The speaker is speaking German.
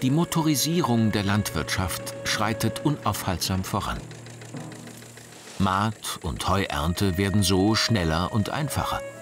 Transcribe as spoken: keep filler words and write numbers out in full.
Die Motorisierung der Landwirtschaft schreitet unaufhaltsam voran. Maat- und Heuernte werden so schneller und einfacher.